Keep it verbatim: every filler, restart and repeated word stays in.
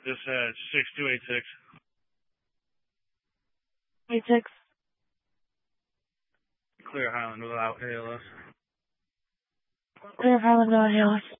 This uh six two eight six. Eight six. Clear Highland without A L S. Clear Highland without A L S.